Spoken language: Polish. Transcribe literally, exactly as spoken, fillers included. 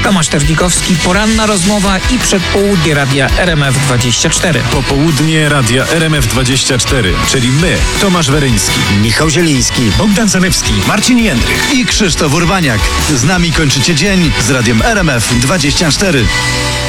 Tomasz Terlikowski, poranna rozmowa i przedpołudnie Radia R M F dwadzieścia cztery. Popołudnie Radia R M F dwadzieścia cztery, czyli my, Tomasz Weryński, Michał Zieliński, Bogdan Zalewski, Marcin Jędrych i Krzysztof Urbaniak. Z nami kończycie dzień z Radiem R M F dwadzieścia cztery.